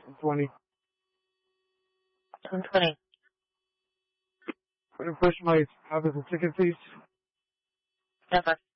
20. 120. Can you push my office ticket, please? Never.